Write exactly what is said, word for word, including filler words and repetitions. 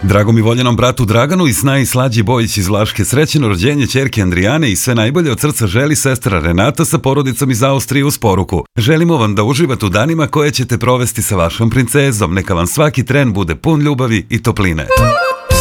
Dragom i voljenom bratu Draganu i Snaji Slađi Bojić iz Vlaške srećeno rođenje ćerke Andrijane i sve najbolje od srca želi sestra Renata sa porodicom iz Austrije uz poruku. Želimo vam da uživate u danima koje ćete provesti sa vašom princezom. Neka vam svaki tren bude pun ljubavi i topline.